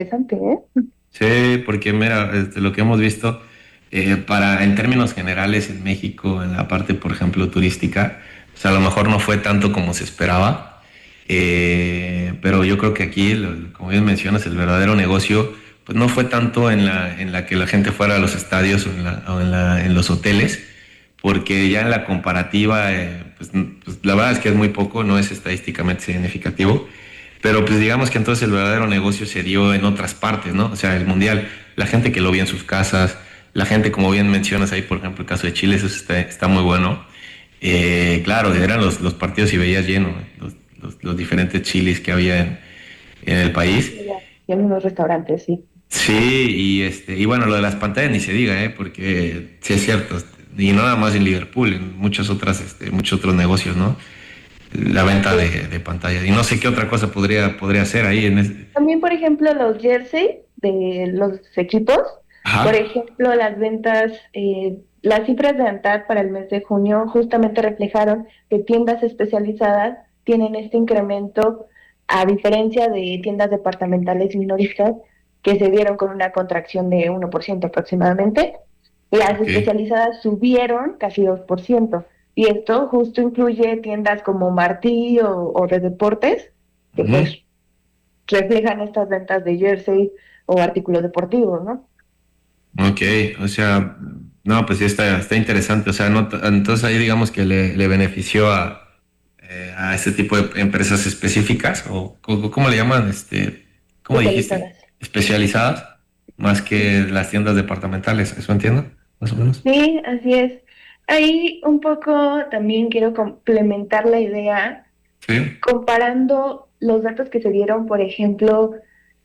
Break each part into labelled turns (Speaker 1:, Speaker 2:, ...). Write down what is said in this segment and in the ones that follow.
Speaker 1: Interesante, ¿eh?
Speaker 2: Sí, porque mira, lo que hemos visto, en términos generales en México, en la parte, por ejemplo, turística, pues a lo mejor no fue tanto como se esperaba, pero yo creo que aquí, como bien mencionas, el verdadero negocio, pues no fue tanto en la que la gente fuera a los estadios en los hoteles, porque ya en la comparativa, pues la verdad es que es muy poco, no es estadísticamente significativo. Pero pues digamos que entonces el verdadero negocio se dio en otras partes, ¿no? O sea, el mundial, la gente que lo vio en sus casas, la gente, como bien mencionas ahí, por ejemplo, el caso de Chile, eso está muy bueno. Claro, eran los partidos y veías lleno, los diferentes chilis que había en el país.
Speaker 1: Y en unos restaurantes, sí.
Speaker 2: Sí, y bueno, lo de las pantallas ni se diga, porque sí es cierto, y no nada más en Liverpool, en muchos otros negocios, ¿no? La venta
Speaker 1: Sí.
Speaker 2: de pantallas. Y no sé qué otra cosa podría hacer ahí en
Speaker 1: También, por ejemplo, los jerseys de los equipos, por
Speaker 2: Ajá.
Speaker 1: ejemplo, las ventas, las cifras de ANTAD para el mes de junio justamente reflejaron que tiendas especializadas tienen este incremento a diferencia de tiendas departamentales minoristas que se dieron con una contracción de 1% aproximadamente. Las
Speaker 2: Ok.
Speaker 1: especializadas subieron casi 2%. Y esto justo incluye tiendas como Martí o de deportes, que
Speaker 2: Ujú.
Speaker 1: pues reflejan estas ventas de jersey o artículos deportivos, ¿no?
Speaker 2: Ok, o sea, no, pues sí está interesante. O sea, no, entonces ahí digamos que le benefició a este tipo de empresas específicas, o ¿cómo le llaman? ¿Cómo dijiste?
Speaker 1: Especializadas.
Speaker 2: Especializadas, más que las tiendas departamentales, ¿eso entiendo? Más o menos.
Speaker 1: Sí, así es. Ahí un poco también quiero complementar la idea
Speaker 2: Sí.
Speaker 1: comparando los datos que se dieron, por ejemplo,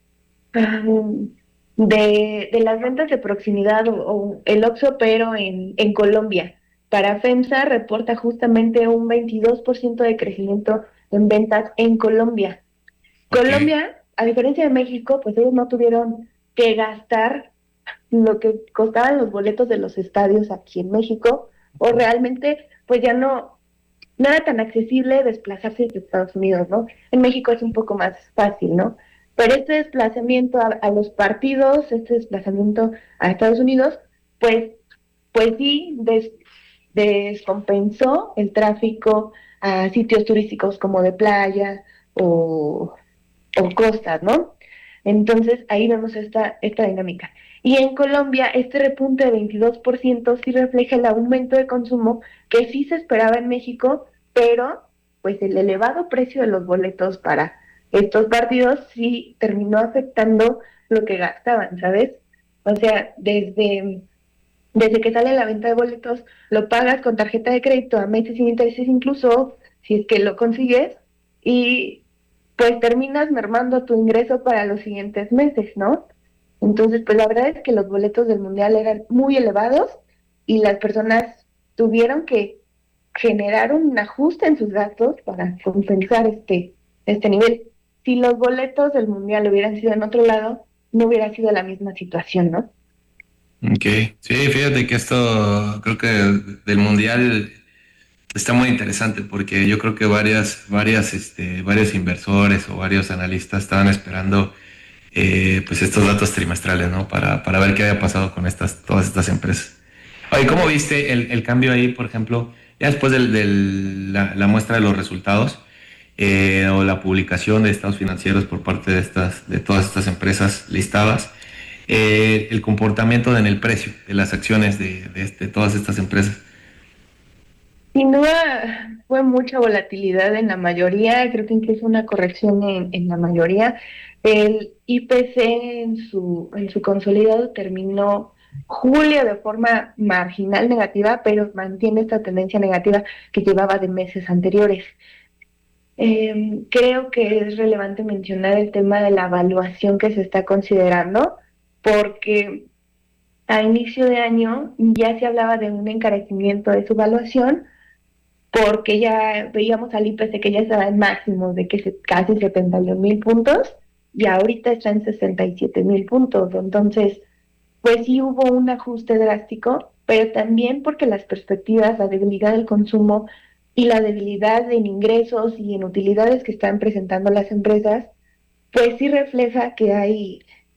Speaker 1: de las ventas de proximidad o el Oxxo, pero en Colombia. Para FEMSA reporta justamente un 22% de crecimiento en ventas en Colombia.
Speaker 2: Ok.
Speaker 1: Colombia, a diferencia de México, pues ellos no tuvieron que gastar lo que costaban los boletos de los estadios aquí en México, o realmente, pues ya no era tan accesible desplazarse de Estados Unidos, ¿no? En México es un poco más fácil, ¿no? Pero este desplazamiento a los partidos, este desplazamiento a Estados Unidos, pues, pues sí, descompensó el tráfico a sitios turísticos como de playa o o costas, ¿no? Entonces ahí vemos esta dinámica. Y en Colombia, este repunte de 22% sí refleja el aumento de consumo que sí se esperaba en México, pero pues el elevado precio de los boletos para estos partidos sí terminó afectando lo que gastaban, ¿sabes? O sea, desde que sale la venta de boletos, lo pagas con tarjeta de crédito a meses sin intereses incluso, si es que lo consigues, y pues terminas mermando tu ingreso para los siguientes meses, ¿no? Entonces, pues la verdad es que los boletos del mundial eran muy elevados y las personas tuvieron que generar un ajuste en sus gastos para compensar este nivel. Si los boletos del mundial hubieran sido en otro lado, no hubiera sido la misma situación, ¿no?
Speaker 2: Ok. Sí, fíjate que esto creo que del mundial está muy interesante porque yo creo que varios inversores o varios analistas estaban esperando pues estos datos trimestrales, ¿no? Para ver qué había pasado con todas estas empresas. Oye, ¿cómo
Speaker 1: Correcto.
Speaker 2: viste el cambio ahí, por ejemplo, ya después la muestra de los resultados o la publicación de estados financieros por parte de todas estas empresas listadas, el comportamiento en el precio de las acciones de todas estas empresas?
Speaker 1: Sin duda fue mucha volatilidad en la mayoría, creo que incluso una corrección en la mayoría. El IPC en su consolidado terminó julio de forma marginal negativa, pero mantiene esta tendencia negativa que llevaba de meses anteriores. Creo que es relevante mencionar el tema de la evaluación que se está considerando, porque a inicio de año ya se hablaba de un encarecimiento de su evaluación porque ya veíamos al IPC que ya estaba en máximos de casi 71,000 puntos y ahorita está en 67,000 puntos. Entonces, pues sí hubo un ajuste drástico, pero también porque las perspectivas, la debilidad del consumo y la debilidad en ingresos y en utilidades que están presentando las empresas, pues sí refleja que hay